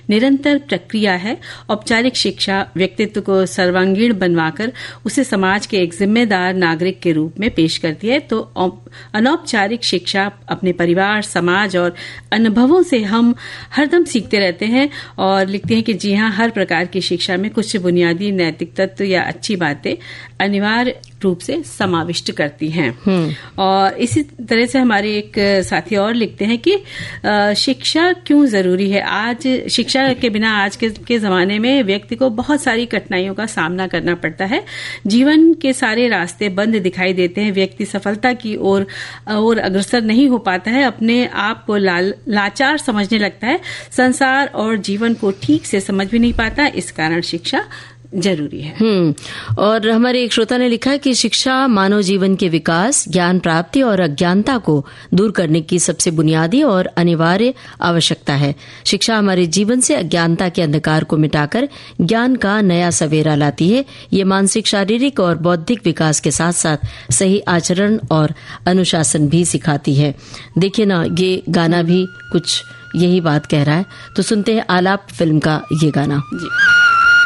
निरंतर प्रक्रिया है। औपचारिक शिक्षा व्यक्तित्व को सर्वांगीण बनवाकर उसे समाज के एक जिम्मेदार नागरिक के रूप में पेश करती है, तो अनौपचारिक शिक्षा अपने परिवार, समाज और अनुभवों से हम हरदम सीखते रहते हैं। और लिखते हैं कि जी हाँ, हर प्रकार की शिक्षा में कुछ बुनियादी नैतिक तत्व या अच्छी बातें अनिवार्य रूप से समाविष्ट करती हैं। और इसी तरह से हमारे एक साथी और लिखते हैं कि शिक्षा क्यों जरूरी है। आज शिक्षा के बिना आज के जमाने में व्यक्ति को बहुत सारी कठिनाइयों का सामना करना पड़ता है। जीवन के सारे रास्ते बंद दिखाई देते हैं। व्यक्ति सफलता की ओर अग्रसर नहीं हो पाता है, अपने आप को लाचार समझने लगता है, संसार और जीवन को ठीक से समझ भी नहीं पाता। इस कारण शिक्षा जरूरी है। और हमारे एक श्रोता ने लिखा है कि शिक्षा मानव जीवन के विकास, ज्ञान प्राप्ति और अज्ञानता को दूर करने की सबसे बुनियादी और अनिवार्य आवश्यकता है। शिक्षा हमारे जीवन से अज्ञानता के अंधकार को मिटाकर ज्ञान का नया सवेरा लाती है। ये मानसिक, शारीरिक और बौद्धिक विकास के साथ साथ सही आचरण और अनुशासन भी सिखाती है। देखिए ना, ये गाना भी कुछ यही बात कह रहा है। तो सुनते हैं आलाप फिल्म का ये गाना। जी।